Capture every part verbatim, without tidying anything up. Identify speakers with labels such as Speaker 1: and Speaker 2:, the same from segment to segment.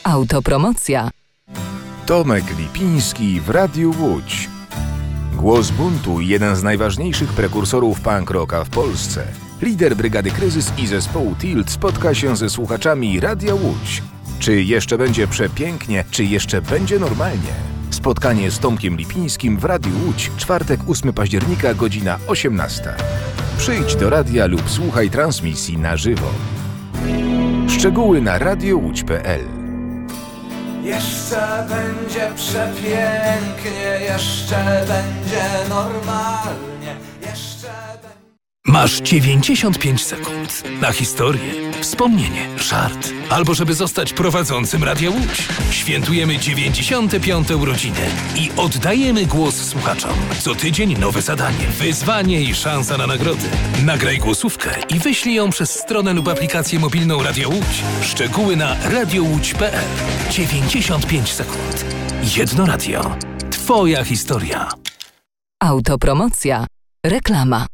Speaker 1: Autopromocja.
Speaker 2: Tomek Lipiński w Radiu Łódź. Głos buntu i jeden z najważniejszych prekursorów punk rocka w Polsce. Lider Brygady Kryzys i zespołu Tilt spotka się ze słuchaczami Radia Łódź. Czy jeszcze będzie przepięknie, czy jeszcze będzie normalnie? Spotkanie z Tomkiem Lipińskim w Radiu Łódź, czwartek ósmego października, godzina osiemnasta. Przyjdź do radia lub słuchaj transmisji na żywo. Szczegóły na radio łódź kropka p l.
Speaker 3: Jeszcze będzie przepięknie, jeszcze będzie normalnie, jeszcze będzie...
Speaker 4: Masz dziewięćdziesiąt pięć sekund na historię, wspomnienie, żart, albo żeby zostać prowadzącym Radia Łódź. Świętujemy dziewięćdziesiąte piąte urodziny i oddajemy głos słuchaczom. Co tydzień nowe zadanie, wyzwanie i szansa na nagrody. Nagraj głosówkę i wyślij ją przez stronę lub aplikację mobilną Radia Łódź. Szczegóły na radio łódź kropka p l. dziewięćdziesiąt pięć sekund. Jedno radio. Twoja historia.
Speaker 1: Autopromocja. Reklama.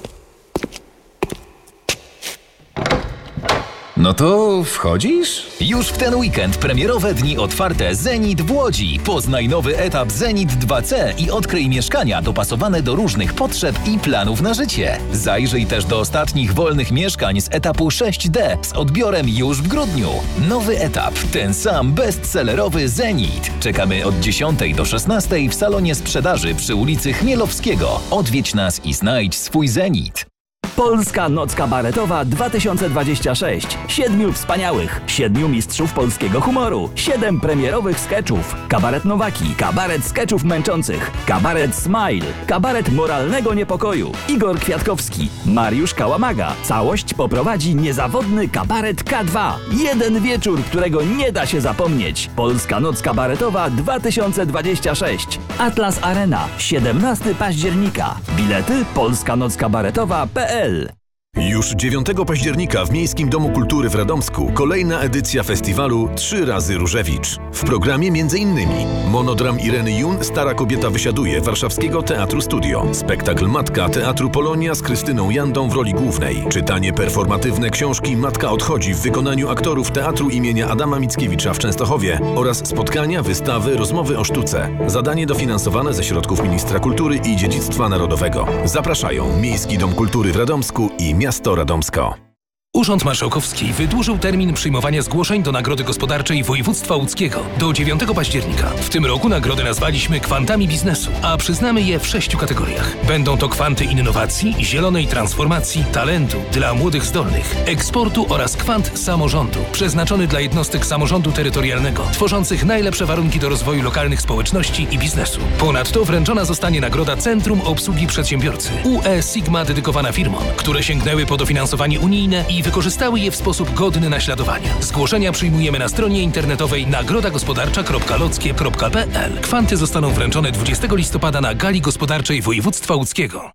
Speaker 5: No to wchodzisz?
Speaker 6: Już w ten weekend premierowe dni otwarte Zenit w Łodzi. Poznaj nowy etap Zenit dwa C i odkryj mieszkania dopasowane do różnych potrzeb i planów na życie. Zajrzyj też do ostatnich wolnych mieszkań z etapu sześć D z odbiorem już w grudniu. Nowy etap, ten sam bestsellerowy Zenit. Czekamy od dziesiątej do szesnastej w salonie sprzedaży przy ulicy Chmielowskiego. Odwiedź nas i znajdź swój Zenit.
Speaker 7: Polska Noc Kabaretowa dwa tysiące dwadzieścia sześć. Siedmiu wspaniałych, siedmiu mistrzów polskiego humoru, siedem premierowych skeczów. Kabaret Nowaki, kabaret skeczów męczących, kabaret Smile, kabaret moralnego niepokoju. Igor Kwiatkowski, Mariusz Kałamaga. Całość poprowadzi niezawodny kabaret K dwa. Jeden wieczór, którego nie da się zapomnieć. Polska Noc Kabaretowa dwa tysiące dwadzieścia sześć. Atlas Arena, siedemnastego października. Bilety polska noc kabaretowa kropka p l.
Speaker 8: Już dziewiątego października w Miejskim Domu Kultury w Radomsku kolejna edycja festiwalu Trzy razy Różewicz. W programie m.in. monodram Ireny Jun Stara kobieta wysiaduje Warszawskiego Teatru Studio, spektakl Matka Teatru Polonia z Krystyną Jandą w roli głównej, czytanie performatywne książki Matka odchodzi w wykonaniu aktorów Teatru imienia Adama Mickiewicza w Częstochowie oraz spotkania, wystawy, rozmowy o sztuce. Zadanie dofinansowane ze środków Ministra Kultury i Dziedzictwa Narodowego. Zapraszają Miejski Dom Kultury w Radomsku i Miasto Radomsko.
Speaker 4: Urząd Marszałkowski wydłużył termin przyjmowania zgłoszeń do Nagrody Gospodarczej Województwa Łódzkiego do dziewiątego października. W tym roku nagrodę nazwaliśmy Kwantami Biznesu, a przyznamy je w sześciu kategoriach. Będą to kwanty innowacji, zielonej transformacji, talentu dla młodych zdolnych, eksportu oraz kwant samorządu, przeznaczony dla jednostek samorządu terytorialnego, tworzących najlepsze warunki do rozwoju lokalnych społeczności i biznesu. Ponadto wręczona zostanie nagroda Centrum Obsługi Przedsiębiorcy U E Sigma, dedykowana firmom, które sięgnęły po dofinansowanie unijne i wykorzystały je w sposób godny naśladowania. Zgłoszenia przyjmujemy na stronie internetowej nagroda gospodarcza kropka lockie kropka p l. Kwanty zostaną wręczone dwudziestego listopada na Gali Gospodarczej Województwa Łódzkiego.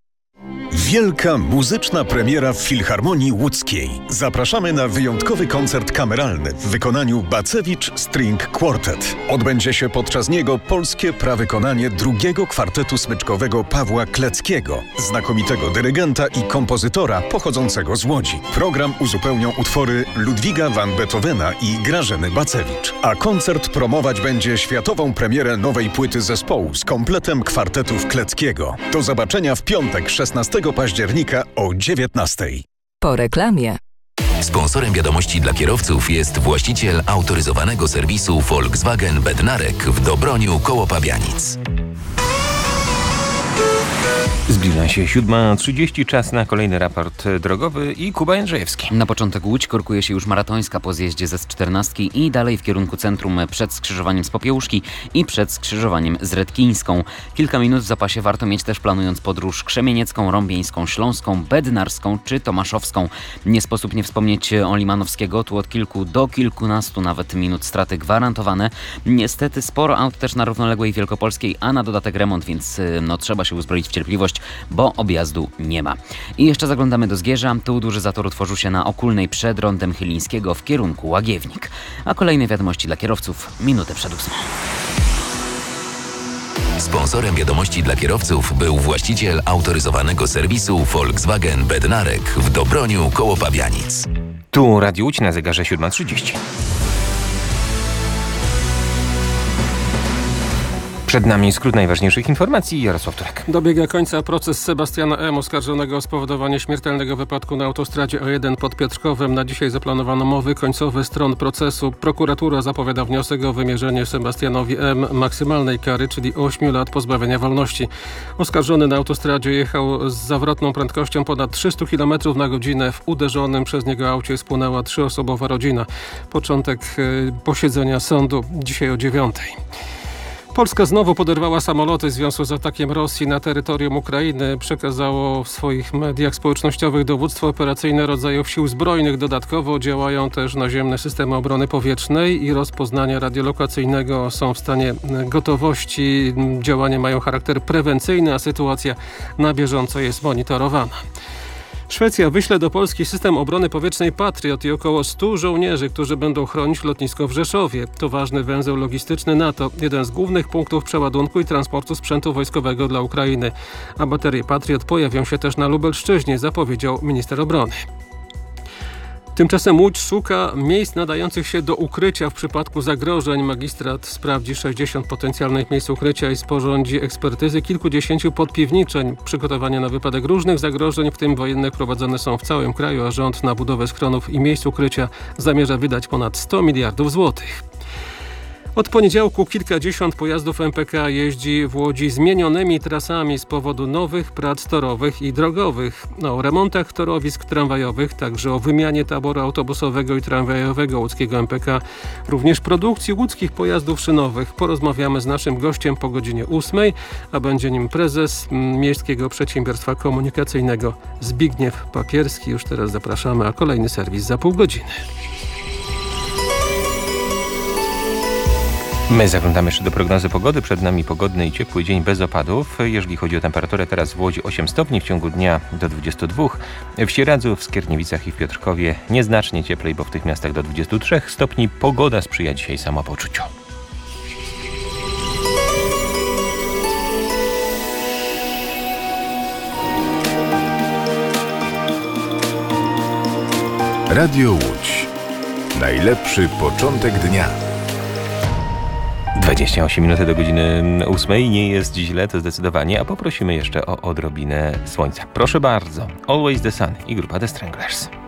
Speaker 9: Wielka muzyczna premiera w Filharmonii Łódzkiej. Zapraszamy na wyjątkowy koncert kameralny w wykonaniu Bacewicz String Quartet. Odbędzie się podczas niego polskie prawykonanie drugiego kwartetu smyczkowego Pawła Kleckiego, znakomitego dyrygenta i kompozytora pochodzącego z Łodzi. Program uzupełnią utwory Ludwiga van Beethovena i Grażyny Bacewicz. A koncert promować będzie światową premierę nowej płyty zespołu z kompletem kwartetów Kleckiego. Do zobaczenia w piątek szesnastego października o dziewiętnastej.
Speaker 1: Po reklamie.
Speaker 10: Sponsorem wiadomości dla kierowców jest właściciel autoryzowanego serwisu Volkswagen Bednarek w Dobroniu koło Pabianic.
Speaker 11: Zbliża się siódma trzydzieści, czas na kolejny raport drogowy i Kuba Jędrzejewski.
Speaker 12: Na początek Łódź, korkuje się już maratońska po zjeździe ze S czternastki i dalej w kierunku centrum przed skrzyżowaniem z Popiełuszki i przed skrzyżowaniem z Redkińską. Kilka minut w zapasie warto mieć też, planując podróż krzemieniecką, rąbieńską, śląską, bednarską czy tomaszowską. Nie sposób nie wspomnieć o Limanowskiego, tu od kilku do kilkunastu nawet minut straty gwarantowane. Niestety sporo aut też na równoległej Wielkopolskiej, a na dodatek remont, więc no trzeba się uzbroić w cierpliwość, bo objazdu nie ma. I jeszcze zaglądamy do Zgierza. Tu duży zator utworzył się na Okulnej przed rondem Chylińskiego w kierunku Łagiewnik. A kolejne wiadomości dla kierowców minutę przed ósmą.
Speaker 10: Sponsorem wiadomości dla kierowców był właściciel autoryzowanego serwisu Volkswagen Bednarek w Dobroniu koło Pabianic.
Speaker 11: Tu Radio Łódź, na zegarze siódma trzydzieści. Przed nami skrót najważniejszych informacji. Jarosław Turek.
Speaker 13: Dobiega końca proces Sebastiana M., oskarżonego o spowodowanie śmiertelnego wypadku na autostradzie O jeden pod Piotrkowem. Na dzisiaj zaplanowano mowy końcowe stron procesu. Prokuratura zapowiada wniosek o wymierzenie Sebastianowi M. maksymalnej kary, czyli ośmiu lat pozbawienia wolności. Oskarżony na autostradzie jechał z zawrotną prędkością ponad trzysta kilometrów na godzinę. W uderzonym przez niego aucie spłonęła trzyosobowa rodzina. Początek posiedzenia sądu dzisiaj o dziewiątej. Polska znowu poderwała samoloty w związku z atakiem Rosji na terytorium Ukrainy. Przekazało w swoich mediach społecznościowych dowództwo operacyjne rodzajów sił zbrojnych. Dodatkowo działają też naziemne systemy obrony powietrznej i rozpoznania radiolokacyjnego są w stanie gotowości. Działania mają charakter prewencyjny, a sytuacja na bieżąco jest monitorowana. Szwecja wyśle do Polski system obrony powietrznej Patriot i około stu żołnierzy, którzy będą chronić lotnisko w Rzeszowie. To ważny węzeł logistyczny NATO, jeden z głównych punktów przeładunku i transportu sprzętu wojskowego dla Ukrainy. A baterie Patriot pojawią się też na Lubelszczyźnie, zapowiedział minister obrony. Tymczasem Łódź szuka miejsc nadających się do ukrycia w przypadku zagrożeń. Magistrat sprawdzi sześćdziesiąt potencjalnych miejsc ukrycia i sporządzi ekspertyzy kilkudziesięciu podpiwniczeń. Przygotowania na wypadek różnych zagrożeń, w tym wojennych, prowadzone są w całym kraju, a rząd na budowę schronów i miejsc ukrycia zamierza wydać ponad sto miliardów złotych. Od poniedziałku kilkadziesiąt pojazdów M P K jeździ w Łodzi zmienionymi trasami z powodu nowych prac torowych i drogowych. O remontach torowisk tramwajowych, także o wymianie taboru autobusowego i tramwajowego łódzkiego M P K, również produkcji łódzkich pojazdów szynowych. Porozmawiamy z naszym gościem po godzinie ósmej, a będzie nim prezes Miejskiego Przedsiębiorstwa Komunikacyjnego Zbigniew Papierski. Już teraz zapraszamy, a kolejny serwis za pół godziny.
Speaker 11: My zaglądamy jeszcze do prognozy pogody. Przed nami pogodny i ciepły dzień bez opadów. Jeżeli chodzi o temperaturę, teraz w Łodzi osiem stopni, w ciągu dnia do dwudziestu dwóch. W Sieradzu, w Skierniewicach i w Piotrkowie nieznacznie cieplej, bo w tych miastach do dwudziestu trzech stopni. Pogoda sprzyja dzisiaj samopoczuciu.
Speaker 2: Radio Łódź. Najlepszy początek dnia.
Speaker 11: dwadzieścia osiem minut do godziny ósmej. Nie jest źle, to zdecydowanie, a poprosimy jeszcze o odrobinę słońca. Proszę bardzo. Always the Sun i grupa The Stranglers.